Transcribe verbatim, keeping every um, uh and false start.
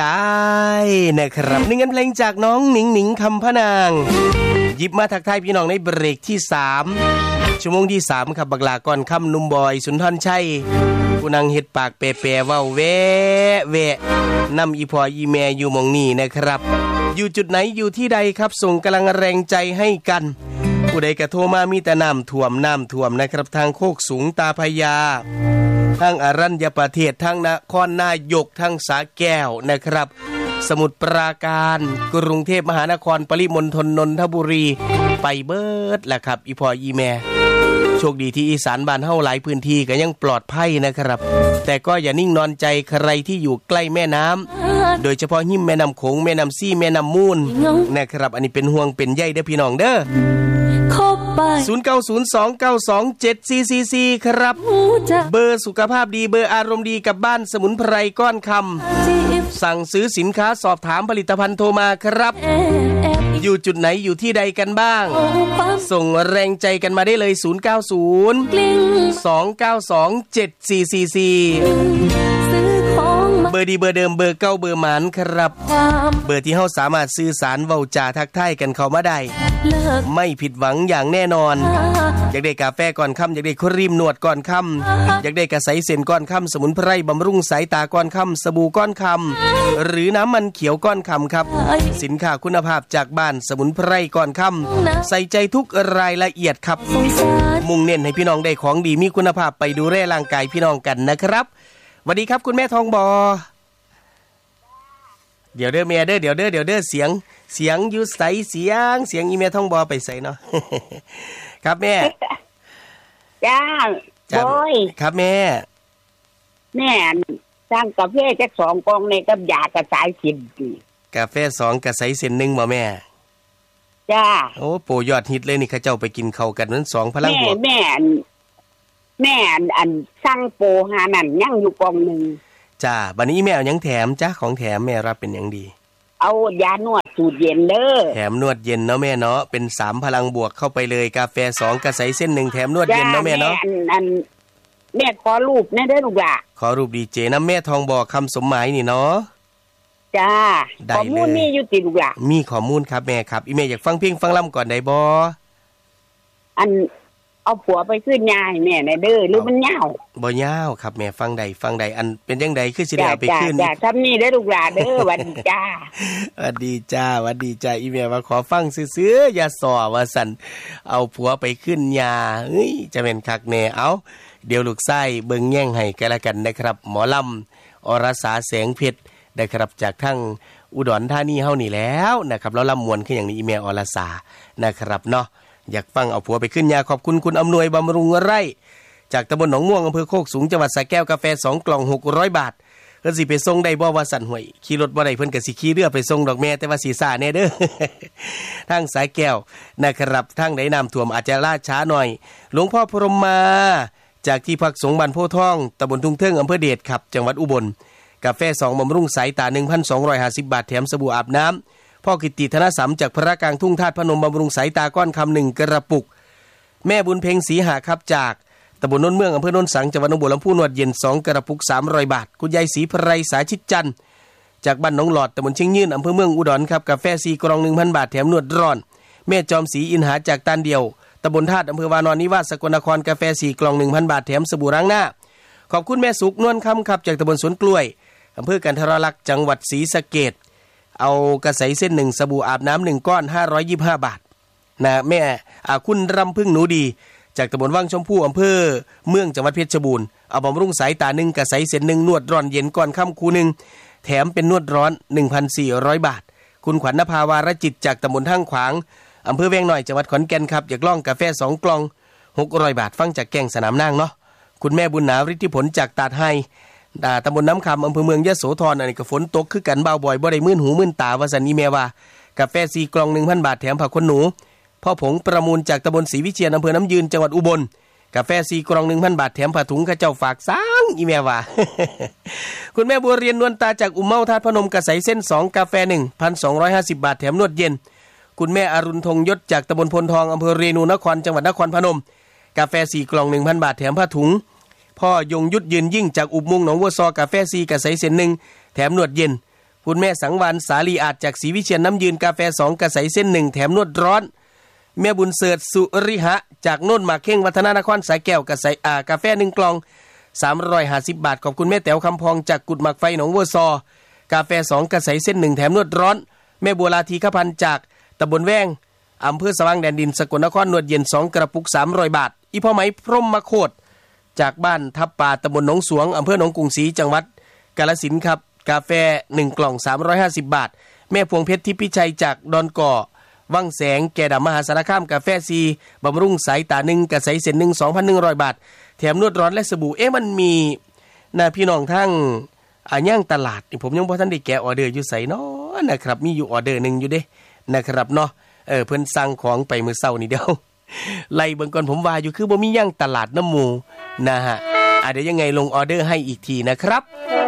นะครับนี่งั้นเพลงจากน้องหนิงหนิงคำพนางหยิบมาทักทายพี่น้องในเบรกที่สามชั่วโมงที่สามครับบักลาก่อนค่ำนุ่มบอยสุนทรชัยผู้นั่งเฮ็ดปากแปรๆเว้าแวะแวะนำอีพ่ออีแม่อยู่หม่องนี้นะครับอยู่จุดไหนอยู่ที่ใดครับส่งกำลังแรงใจให้กันผู้ใดก็โทรมามีแต่น้ำท่วมน้ำท่วมนะครับทางโคกสูงตาพญาทางอรัญญประเทศทางนครนายกทางสระแก้วนะครับสมุทรปราการกรุงเทพมหานครปริมณฑลนนทบุรีไปเบิดแหละครับอีพ่ออีแม่โชคดีที่อีสานบ้านเฮาหลายพื้นที่ก็ยังปลอดภัยนะครับแต่ก็อย่านิ่งนอนใจใครที่อยู่ใกล้แม่น้ำโดยเฉพาะหิ้มแม่น้ำโขงแม่น้ำซี่แม่น้ำมูลนะครับอันนี้เป็นห่วงเป็นใยเด้อพี่น้องเด้อศูนย์ เก้า ศูนย์ สอง เก้า สอง เจ็ด สี่ สี่ สี่ครับเบอร์สุขภาพดีเบอร์อารมณ์ดีกับบ้านสมุนไพรก้อนคำสั่งซื้อสินค้าสอบถามผลิตภัณฑ์โทรมาครับอยู่จุดไหนอยู่ที่ใดกันบ้างส่งแรงใจกันมาได้เลยศูนย์ เก้า ศูนย์ สอง เก้า สอง เจ็ด สี่ สี่ สี่เบอร์ดีเบอร์เดิมเบอร์เก้าเบอร์หมานครับเบอร์ที่เฮาสามารถสื่อสารเว้าจาทักทายกันเข้ามาได้ไม่ผิดหวังอย่างแน่นอนอยากได้กาแฟก่อนค่ำอยากได้ครีมนวดก่อนค่ำอยากได้กระใสเส้นก่อนค่ำสมุนไพรบำรุงสายตาก่อนค่ำสบู่ก้อนค่ำหรือน้ำมันเขียวก้อนค่ำครับสินค้าคุณภาพจากบ้านสมุนไพรก่อนค่ำใส่ใจทุกรายละเอียดครับมุ่งเน้นให้พี่น้องได้ของดีมีคุณภาพไปดูแลร่างกายพี่น้องกันนะครับสวัสดีครับคุณแม่ทองบอเดี๋ยวเด้อแม่เด้อเดี๋ยวเด้อเดี๋ยวเด้อเสียงเสียงอยู่ใสเสียงเสียงอีแม่ทองบอไปใส่เนาะ ครับแม่จ้าบอยครับแม่แม่สร้างกาแฟจักสองกล่องในกับยากระสายสินกาแฟสองกระสายสินหนึ่งบ่แม่จ้าโอ้โปรยอดฮิตเลยนี่เขาเจ้าไปกินข้าวกันนั้นสองพลังบวกแม่แม่อันสั่งโปรหานั่นยังอยู่กล่องนึงจ้าบัดนี้แม่เอาหยังแถมจ้าของแถมแม่รับเป็นหยังดีเอายานวดสูตรเย็นเด้อแถมนวดเย็นเนาะแม่เนาะเป็นสามพลังบวกเข้าไปเลยกาแฟสองกระใสเส้นหนึ่งแถมนวดเย็นเนาะแม่เนาะอันแม่ขอรูปแน่เด้อลูกหล่ะขอรูปดีเจน้ำแม่ทองบอกคำสมหมายนี่เนาะจ้าข้อมูลมีอยู่ติลูกหล่ะมีข้อมูลครับแม่ครับอีแม่อยากฟังเพลงฟังล่ำก่อนได้บ่อันเอาผัวไปขึ้นยาให้แม่ในเด้อหรือมันยาวบ่ยาวครับแม่ฟังใดฟังใดอันเป็นจังไดคือสิได้เอาไปขึ้นจ้าทำนี่เด้อลูกหลานเด้อหวัดดีจ้าหวัดดีจ้าหวัดดีจ้าอีแม่ว่าขอฟังซื่อๆอย่าส่อว่าสั่นเอาผัวไปขึ้นยาเฮ้ยจะเป็นคักแน่เอาเดี๋ยวลูกไส้เบิ่งแย่งให้กันละกันนะครับหมอลำอรสาแสงเพชรได้ครับจากทั้งอุดรธานีเฮานี่แล้วนะครับแล้วลำมวนคืออย่างนี้อีแม่อรสานะครับเนาะอยากฟังเอาผัวไปขึ้นยาขอบคุณคุณอำนวยบำรุงไร่จากตำบลหนองม่วงอำเภอโคกสูงจังหวัดสระแก้วกาแฟสองกล่องหกร้อยบาทเพิ่นสิไปส่งได้บ่ว่าสั่นห่วยขี่รถบ่ได้เพิ่นก็สิขี่เรือไปส่งดอกแม่แต่ว่าสิซ่าแน่เด้อ ทางสายแก้วนะครับทางไหนน้ำท่วมอาจจะล่าช้าหน่อยหลวงพ่อพรหมมาจากที่พักสงฆ์บ้านโพธิ์ทองตำบลทุ่งเทิงอำเภอเดชครับจังหวัดอุบลกาแฟสองบำรุงสายตา หนึ่งพันสองร้อยห้าสิบ บาทแถมสบู่อาบน้ำพ่อกิตติธนสัมจากพระกลางทุ่งธาตุพนมบำรุงสายตาก้อนคำหนึ่งกระปุกแม่บุญเพ็งศรีหาครับจากตำบลโนนเมืองอำเภอโนนสังจังหวัดหนองบัวลำพูนวดเย็นสองกระปุกสามร้อยบาทคุณยายศรีไพรสาชิตจันทร์จากบ้านหนองหลอดตำบลเชียงยืนอำเภอเมืองอุดรครับกาแฟสี่กล่อง หนึ่งพัน บาทแถมนวดร้อนแม่จอมศรีอินหาจากตานเดียวตำบลธาตุอำเภอวานอนนิวาสสกลนครกาแฟสี่กล่อง หนึ่งพัน บาทแถมสบู่ล้างหน้าขอบคุณแม่สุกนวลคำครับจากตำบลสวนกล้วยอำเภอกันทรลักษณ์จังหวัดศรีสะเกษเอากระใสเส้นหนึ่งสบู่อาบน้ำหนึ่งก้อนห้าร้อยยี่สิบห้าบาทนะแม่อาคุณรำพึ่งหนูดีจากตำบลวังชมพูอำเภอเมืองจังหวัดเพชรบูรณ์เอาบำรุงสายตาหนึ่งกระใสเส้นหนึ่งนวดร้อนเย็นก่อนค่ำคูหนึ่งแถมเป็นนวดร้อน หนึ่งพันสี่ร้อย บาทคุณขวัญนภาวารจิตจากตำบลท่างขวางอำเภอแวงหน่อยจังหวัดขอนแก่นครับอยากลองกาแฟสองกล่องหกร้อยบาทฟังจากแกงสนามนางเนาะคุณแม่บุญหนาฤทธิผลจากตาดไฮดาตำบลน้ำคำอำเภอเมืองยะโสธรอันนี้ก็ฝนตกคือกันเบาบ่อยบ่ได้มื่นหูมื่นตาว่าสันอีแม่ว่ากาแฟสี่กล่อง หนึ่งพัน บาทแถมผักขนหนูพ่อผงประมูลจากตำบลศรีวิเชียรอำเภอน้ำยืนจังหวัดอุบลกาแฟสี่กล่อง หนึ่งพัน บาทแถมผ้าถุงข้าเจ้าฝากสร้างอีแม่ว่า คุณแม่บัวเรียนนวลตาจากอุเมาธาตุพนมกระใสเส้นสองกาแฟ หนึ่งพันสองร้อยห้าสิบ บาทแถมนวดเย็นคุณแม่อรุณธงยศจากตำบลพลทองอำเภอเรนูนครจังหวัดนครพนมกาแฟสี่กล่อง หนึ่งพัน บาทแถมผ้าถุงพ่อยงยุทธยืนยิ่งจากอุบมุงหนองวัวซอกาแฟซีกระใสเส้นหนึ่งแถมนวดเย็นคุณแม่สังวานสาลีอาจจากศรีวิเชียรน้ำยืนกาแฟสองกระใสเส้นหนึ่งแถมนวดร้อนแม่บุญเสิร์ชสุริหะจากโน่นหมากเข่งวัฒนานครสายแก้วกระใสอ่ากาแฟหนึ่งกล่องสามร้อยห้าสิบบาทขอบคุณแม่แต๋วคำพองจากกุดหมักไฟหนองวัวซอกาแฟสองกระใสเส้นหนึ่งแถมนวดร้อนแม่บัวลาทีขพันจากตำบลแวงอำเภอสว่างแดนดินสกลนครนวดเย็นสองกระปุกสามร้อยบาทอีพ่อไหมพรหมโคตรจากบ้านทับป่าตำบลหนองสวงอำเภอหนองกรุงศรีจังหวัดกาฬสินธุ์ครับกาแฟหนึ่งกล่องสามร้อยห้าสิบบาทแม่พวงเพชรทิพิชัยจากดอนก่อวังแสงแก่ดำมหาสารคามกาแฟซีบำรุงสายตาหนึ่งกระใสเส้นหนึ่ง สองพันหนึ่งร้อยบาทแถมนวดร้อนและสบู่เอ๊ะมันมีน่าพี่น้องทั้งอ่าย่างตลาดผมยังบ่ทันได้แกะออเดอร์อยู่ไสเนาะนะครับมีอยู่ออเดอร์นึงอยู่เด้นะครับเนาะเออเพิ่นสั่งของไปมื้อเช้านี่เดียวไล่เบิ่งก่อนผมว่าอยู่คือบ่มีย่างตลาดน้ำหมูนะฮะอ่ะเดี๋ยวยังไงลงออเดอร์ให้อีกทีนะครับ